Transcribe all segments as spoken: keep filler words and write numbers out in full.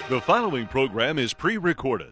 The following program is pre-recorded.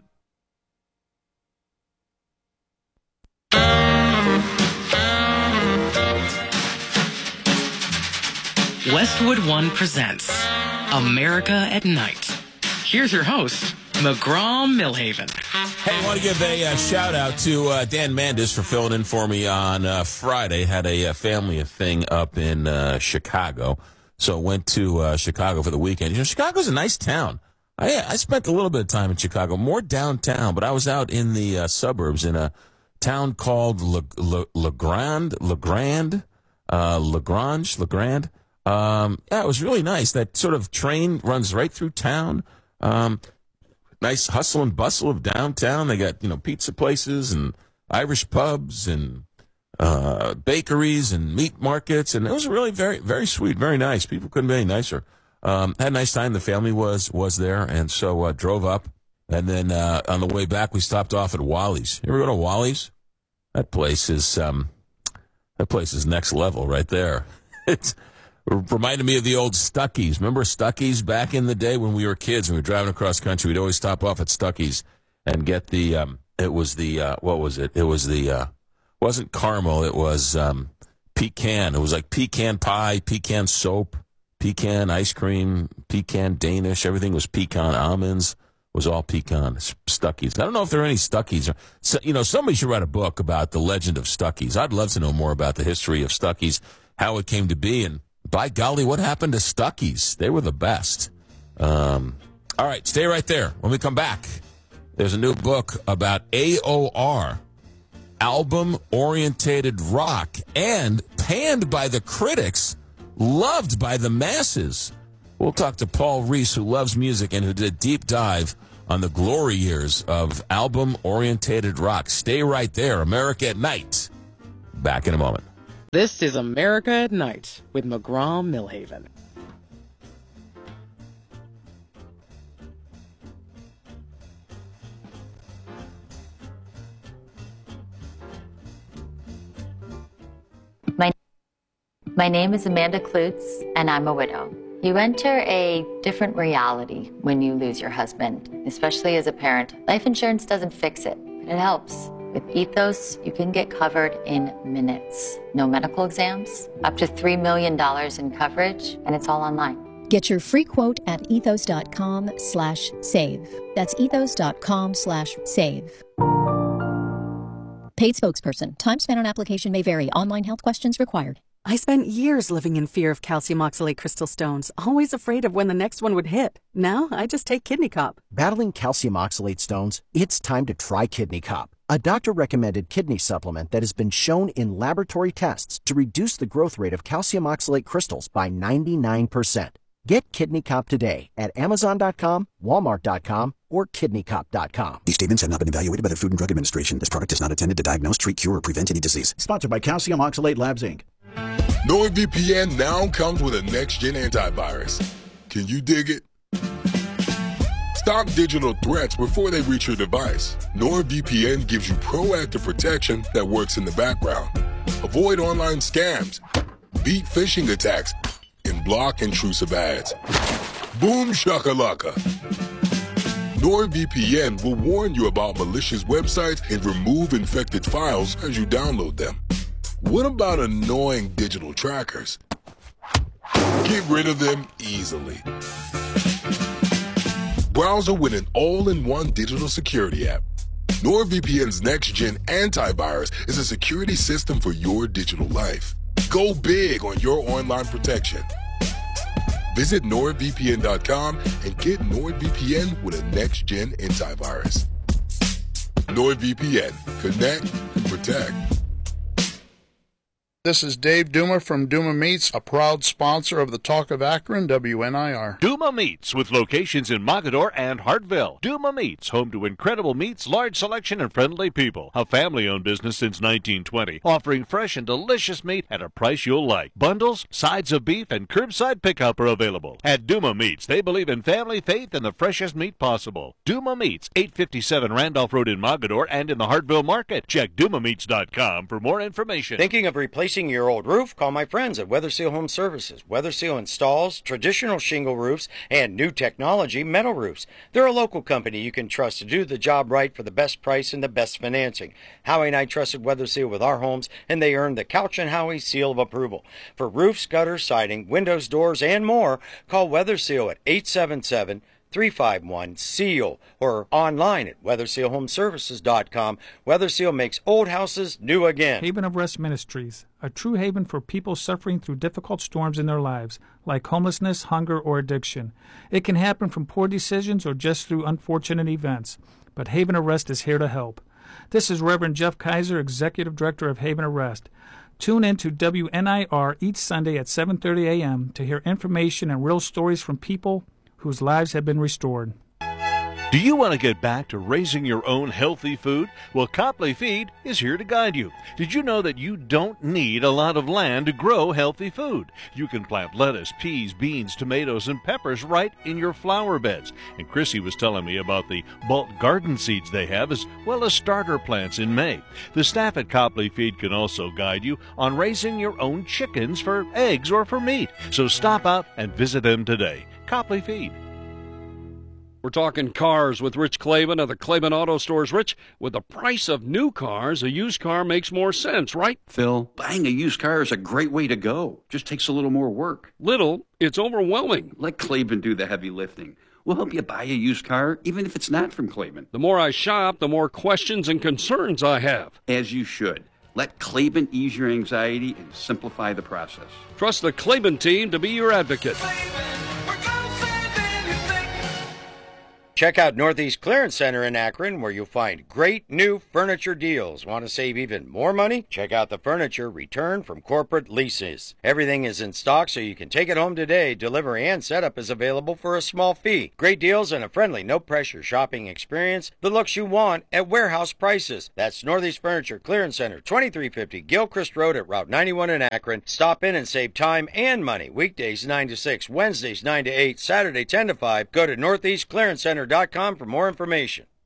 Westwood One presents America at Night. Here's your host, McGraw-Milhaven. Hey, I want to give a uh, shout-out to uh, Dan Mandis for filling in for me on uh, Friday. Had a uh, family thing up in uh, Chicago, so went to uh, Chicago for the weekend. You know, Chicago's a nice town. I I spent a little bit of time in Chicago, more downtown, but I was out in the uh, suburbs in a town called Le, Le, Le Grand, Le Grand, uh, Lagrange, Le Grand. Um, yeah, it was really nice. That sort of train runs right through town. Um, nice hustle and bustle of downtown. They got, you know, pizza places and Irish pubs and uh, bakeries and meat markets, and it was really very, very sweet, very nice. People couldn't be any nicer. Um, had a nice time. The family was was there, and so uh, drove up. And then uh, on the way back, we stopped off at Wally's. You ever go to Wally's? That place is um, that place is next level right there. It's It reminded me of the old Stuckey's. Remember Stuckey's back in the day when we were kids and we were driving across country? We'd always stop off at Stuckey's and get the, um, it was the, uh, what was it? It was the, uh, wasn't caramel, it was um, pecan. It was like pecan pie, pecan soap, pecan ice cream, pecan Danish. Everything was pecan almonds. Was all pecan. Stuckey's. I don't know if there are any Stuckey's. So, you know, somebody should write a book about the legend of Stuckey's. I'd love to know more about the history of Stuckey's, how it came to be, and by golly, what happened to Stuckey's? They were the best. Um, all right, stay right there. When we come back, there's a new book about A O R, album-orientated rock, and panned by the critics, loved by the masses. We'll talk to Paul Reese, who loves music and who did a deep dive on the glory years of album-orientated rock. Stay right there. America at Night. Back in a moment. This is America at Night with McGraw-Milhaven. My, my name is Amanda Klutz, and I'm a widow. You enter a different reality when you lose your husband, especially as a parent. Life insurance doesn't fix it, but it helps. With Ethos, you can get covered in minutes. No medical exams, up to three million dollars in coverage, and it's all online. Get your free quote at ethos.com slash save. That's ethos.com slash save. Paid spokesperson. Time spent on application may vary. Online health questions required. I spent years living in fear of calcium oxalate crystal stones, always afraid of when the next one would hit. Now I just take Kidney Cop. Battling calcium oxalate stones? It's time to try Kidney Cop, a doctor-recommended kidney supplement that has been shown in laboratory tests to reduce the growth rate of calcium oxalate crystals by ninety-nine percent. Get Kidney Cop today at amazon dot com, walmart dot com, or kidney cop dot com. These statements have not been evaluated by the Food and Drug Administration. This product is not intended to diagnose, treat, cure, or prevent any disease. Sponsored by Calcium Oxalate Labs, Incorporated. NordVPN now comes with a next-gen antivirus. Can you dig it? Stop digital threats before they reach your device. NordVPN gives you proactive protection that works in the background. Avoid online scams, beat phishing attacks, and block intrusive ads. Boom shakalaka. NordVPN will warn you about malicious websites and remove infected files as you download them. What about annoying digital trackers? Get rid of them easily. Browser with an all-in-one digital security app. NordVPN's next-gen antivirus is a security system for your digital life. Go big on your online protection. Visit nord V P N dot com and get NordVPN with a next-gen antivirus. NordVPN. Connect and protect. This is Dave Duma from Duma Meats, a proud sponsor of the Talk of Akron, W N I R. Duma Meats, with locations in Mogadore and Hartville. Duma Meats, home to incredible meats, large selection, and friendly people. A family-owned business since nineteen twenty, offering fresh and delicious meat at a price you'll like. Bundles, sides of beef, and curbside pickup are available. At Duma Meats, they believe in family, faith, and the freshest meat possible. Duma Meats, eight fifty-seven Randolph Road in Mogadore and in the Hartville Market. Check Duma Meats dot com for more information. Thinking of replacing Replacing your old roof? Call my friends at Weather Seal Home Services. Weather Seal installs traditional shingle roofs and new technology metal roofs. They're a local company you can trust to do the job right for the best price and the best financing. Howie and I trusted Weather Seal with our homes, and they earned the Couch and Howie seal of approval. For roofs, gutters, siding, windows, doors, and more, call Weather Seal at eight seven seven, three five one, S E A L or online at weather seal home services dot com. Weather Seal makes old houses new again. Haven of Rest Ministries, a true haven for people suffering through difficult storms in their lives, like homelessness, hunger, or addiction. It can happen from poor decisions or just through unfortunate events, but Haven of Rest is here to help. This is Reverend Jeff Kaiser, Executive Director of Haven of Rest. Tune in to W N I R each Sunday at seven thirty a.m. to hear information and real stories from people whose lives have been restored. Do you want to get back to raising your own healthy food? Well, Copley Feed is here to guide you. Did you know that you don't need a lot of land to grow healthy food? You can plant lettuce, peas, beans, tomatoes, and peppers right in your flower beds. And Chrissy was telling me about the bulk garden seeds they have, as well as starter plants in May. The staff at Copley Feed can also guide you on raising your own chickens for eggs or for meat. So stop out and visit them today. Copley Feed. We're talking cars with Rich Klaban of the Klaban Auto Stores. Rich, with the price of new cars, a used car makes more sense, right? Phil, buying a used car is a great way to go. Just takes a little more work. Little? It's overwhelming. Let Klaban do the heavy lifting. We'll help you buy a used car, even if it's not from Klaban. The more I shop, the more questions and concerns I have. As you should. Let Klaban ease your anxiety and simplify the process. Trust the Klaban team to be your advocate. Check out Northeast Clearance Center in Akron, where you'll find great new furniture deals. Want to save even more money? Check out the furniture returned from corporate leases. Everything is in stock, so you can take it home today. Delivery and setup is available for a small fee. Great deals and a friendly, no-pressure shopping experience. The looks you want at warehouse prices. That's Northeast Furniture Clearance Center, twenty-three fifty Gilchrist Road at Route ninety-one in Akron. Stop in and save time and money. Weekdays nine to six, Wednesdays nine to eight, Saturday ten to five. Go to northeast clearance center dot com for more information.